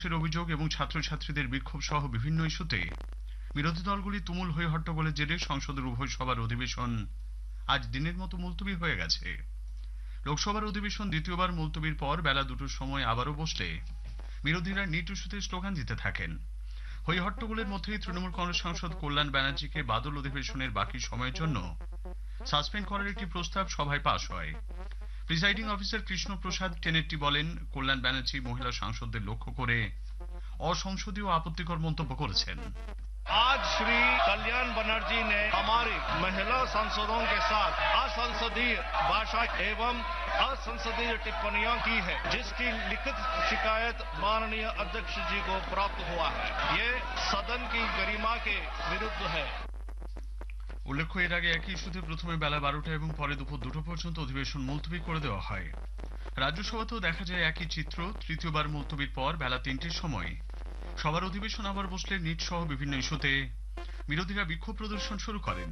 অভিযোগ এবং ছাত্রছাত্রীদের বিক্ষোভ সহ বিভিন্ন ইস্যুতে বিরোধী দলগুলি তুমুল হয়ে হট্টগোলের জেরে সংসদের উভয় সভার অধিবেশন আজ দিনের মতো মুলতবি হয়ে গেছে। লোকসভার অধিবেশন দ্বিতীয়বার মুলতবির পর বেলা 2টার সময় আবারও বসলে বিরোধীরা নিট ইস্যুতে স্লোগান দিতে থাকেন। হই হট্টগোলের মধ্যেই তৃণমূল কংগ্রেস সাংসদ কল্যাণ ব্যানার্জিকে বাদল অধিবেশনের বাকি সময়ের জন্য সাসপেন্ড করার একটি প্রস্তাব সভায় পাশ হয়। প্রিসাইডিং অফিসার কৃষ্ণ প্রসাদ টেনেট্টি বলেন, কল্যাণ ব্যানার্জি মহিলা সাংসদদের লক্ষ্য করে असंसदीय आपत्तिकर मंतव्य करेছেন। आज श्री कल्याण बनर्जी ने हमारी महिला सांसदों के साथ असंसदीय भाषा एवं असंसदीय टिप्पणियां की है, जिसकी लिखित शिकायत माननीय अध्यक्ष जी को प्राप्त हुआ है। ये सदन की गरिमा के विरुद्ध है। উল্লেখ্য, এর আগে একই ইস্যুতে প্রথমে বেলা 12টা এবং পরে দুপুর 2টা পর্যন্ত অধিবেশন মুলতবি করে দেওয়া হয়। রাজ্যসভাতেও দেখা যায় একই চিত্র। তৃতীয়বার মুলতবির পর বেলা 3টের সময় সবার অধিবেশন আবার বসলে নিট সহ বিভিন্ন ইস্যুতে বিরোধীরা বিক্ষোভ প্রদর্শন শুরু করেন।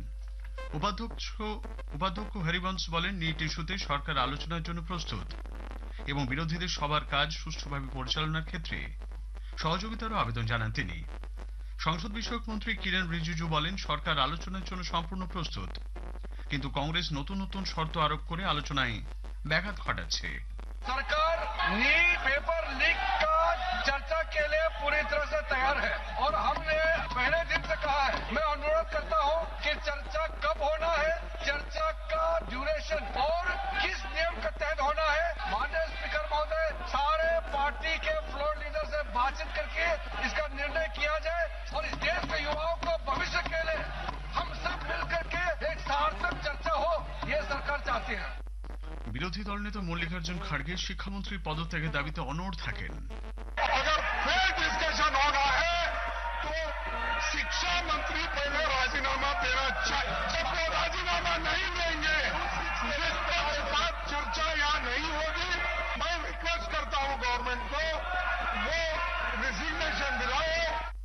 উপাধ্যক্ষ হরিবংশ বলেন, নিট ইস্যুতে সরকার আলোচনার জন্য প্রস্তুত এবং বিরোধীদের সবার কাজ সুষ্ঠুভাবে পরিচালনার ক্ষেত্রে সহযোগিতারও আবেদন জানান তিনি। সংসদ বিষয়ক মন্ত্রী কিরেন রিজিজু বলেন, সরকার আলোচনার জন্য সম্পূর্ণ প্রস্তুত, কিন্তু কংগ্রেস নতুন নতুন শর্ত আরোপ করে আলোচনায় ব্যাঘাত ঘটাচ্ছে। सरकार नीट पेपर लीक का चर्चा के लिए पूरी तरह से तैयार है और हमने पहले दिन से कहा है। मैं अनुरोध करता हूं कि चर्चा कब होना है, चर्चा का ड्यूरेशन और किस नियम के तहत होना है। माननीय स्पीकर महोदय, सारे पार्टी के फ्लोर लीडर से बातचीत करके इसका निर्णय किया जाए और इस देश के युवाओं को भविष्य के लिए हम सब मिलकर के एक सार्थक चर्चा हो, ये सरकार चाहती है। বিরোধী দলনেতা মল্লিকার্জুন খাড়গে শিক্ষামন্ত্রীর পদত্যাগের দাবিতে অনড় থাকেন। अगर फिर डिस्कशन होना है तो शिक्षा मंत्री पहले राजीनामा देना चाहिए। जब वो राजीनामा नहीं देंगे, जिसके साथ चर्चा यहाँ नहीं होगी, मैं रिक्वेस्ट करता हूँ गवर्नमेंट को वो रिजिग्नेशन दिलाए।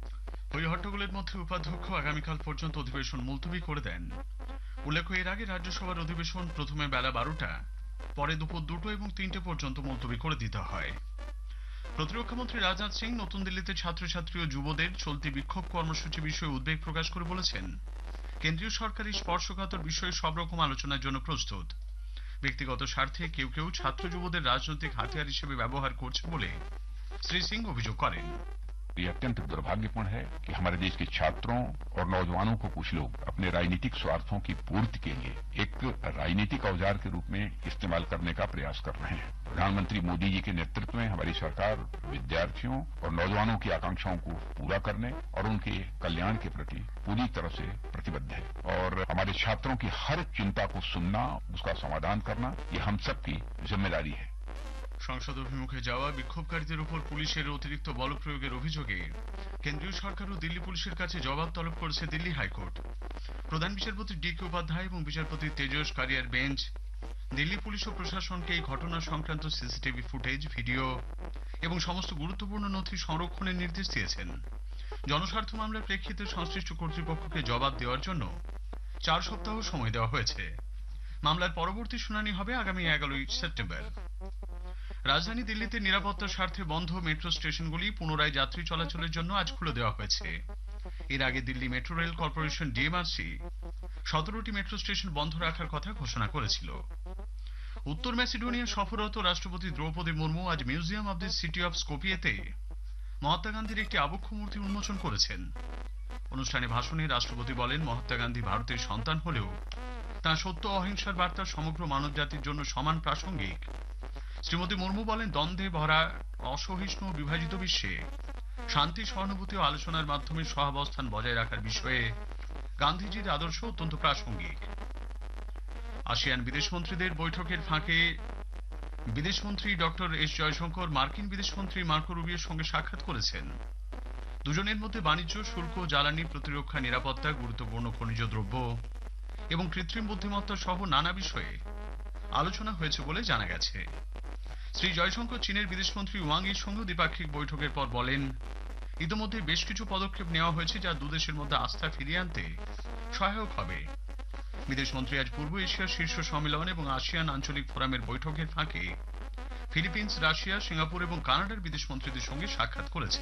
ওই হট্টগোলের মধ্যে উপাধ্যক্ষ আগামীকাল পর্যন্ত অধিবেশন মুলতবি করে দেন। উল্লেখ্য, এর আগে রাজ্যসভার অধিবেশন প্রথমে বেলা 12টা, পরে দুপুর 2টো এবং 3টে পর্যন্ত মুলতবি করে দিতে হয়। প্রতিরক্ষামন্ত্রী রাজনাথ সিং নতুন দিল্লিতে ছাত্রছাত্রী ও যুবদের চলতি বিক্ষোভ কর্মসূচি বিষয়ে উদ্বেগ প্রকাশ করে বলেছেন, কেন্দ্রীয় সরকার এই স্পর্শকাতর বিষয়ে সব রকম আলোচনার জন্য প্রস্তুত। ব্যক্তিগত স্বার্থে কেউ কেউ ছাত্র যুবদের রাজনৈতিক হাতিয়ার হিসেবে ব্যবহার করছে বলে শ্রী সিং অভিযোগ করেন। ये अत्यंत दुर्भाग्यपूर्ण है कि हमारे देश के छात्रों और नौजवानों को कुछ लोग अपने राजनीतिक स्वार्थों की पूर्ति के लिए एक राजनीतिक औजार के रूप में इस्तेमाल करने का प्रयास कर रहे हैं। प्रधानमंत्री मोदी जी के नेतृत्व में हमारी सरकार विद्यार्थियों और नौजवानों की आकांक्षाओं को पूरा करने और उनके कल्याण के प्रति पूरी तरह से प्रतिबद्ध है और हमारे छात्रों की हर चिंता को सुनना, उसका समाधान करना, ये हम सबकी जिम्मेदारी है। সংসদ অভিমুখে যাওয়া বিক্ষোভকারীদের উপর পুলিশের অতিরিক্ত বল প্রয়োগের অভিযোগে কেন্দ্রীয় সরকার ও দিল্লি পুলিশের কাছে জবাব তলব করেছে দিল্লি হাইকোর্ট। প্রধান বিচারপতি ডি কে উপাধ্যায় এবং বিচারপতি তেজস কারিয়ার বেঞ্চ দিল্লি পুলিশ ও প্রশাসনকে এই ঘটনা সংক্রান্ত সিসিটিভি ফুটেজ, ভিডিও এবং সমস্ত গুরুত্বপূর্ণ নথি সংরক্ষণের নির্দেশ দিয়েছেন। জনস্বার্থ মামলার প্রেক্ষিতে সংশ্লিষ্ট কর্তৃপক্ষকে জবাব দেওয়ার জন্য 4 সপ্তাহ সময় দেওয়া হয়েছে। মামলার পরবর্তী শুনানি হবে আগামী 11 সেপ্টেম্বর। রাজধানী দিল্লিতে নিরাপত্তার স্বার্থে বন্ধ মেট্রো স্টেশনগুলি পুনরায় যাত্রী চলাচলের জন্য আজ খুলে দেওয়া হয়েছে। এর আগে Delhi metro rail corporation DMRC 17টি metro station বন্ধ রাখার কথা ঘোষণা করেছিল। উত্তর ম্যাসিডোনিয়া সফররত রাষ্ট্রপতি দ্রৌপদী মুর্মু আজ museum of the city of স্কোপিয়েতে Mahatma গান্ধীর একটি আবক্ষ মূর্তি উন্মোচন করেছেন। অনুষ্ঠানে ভাষণে রাষ্ট্রপতি বলেন, মহাত্মা গান্ধী ভারতের সন্তান হলেও তাঁর সত্য অহিংসার বার্তা সমগ্র মানবজাতির জন্য সমান প্রাসঙ্গিক। শ্রীমতী মুর্মু বলেন, দ্বন্দ্বে ভরা অসহিষ্ণু বিভাজিত বিশ্বে শান্তি, সহানুভূতি ও আলোচনার মাধ্যমে সহাবস্থান বজায় রাখার বিষয়ে গান্ধীজির আদর্শ অত্যন্ত প্রাসঙ্গিক। আসিয়ান বিদেশমন্ত্রীদের বৈঠকের ফাঁকে বিদেশমন্ত্রী ডক্টর এস জয়শঙ্কর মার্কিন বিদেশমন্ত্রী মার্কো রুবিওর সঙ্গে সাক্ষাৎ করেছেন। দুজনের মধ্যে বাণিজ্য, শুল্ক, জ্বালানি, প্রতিরক্ষা, নিরাপত্তা, গুরুত্বপূর্ণ খনিজ দ্রব্য এবং কৃত্রিম বুদ্ধিমত্তা সহ নানা বিষয়ে আলোচনা হয়েছে বলে জানা গেছে। শ্রী জয়শঙ্কর চীনের বিদেশমন্ত্রী ওয়াং ইর সঙ্গে দ্বিপাক্ষিক বৈঠকের পর বলেন, ইতিমধ্যে বেশ কিছু পদক্ষেপ নেওয়া হয়েছে যা দুদেশের মধ্যে আস্থা ফিরিয়ে আনতে সহায়ক হবে। বিদেশমন্ত্রী আজ পূর্ব এশিয়ার শীর্ষ সম্মেলন এবং আসিয়ান আঞ্চলিক ফোরামের বৈঠকের ফাঁকে ফিলিপিন্স, রাশিয়া, সিঙ্গাপুর এবং কানাডার বিদেশ মন্ত্রীদের সঙ্গে সাক্ষাৎ করেছেন।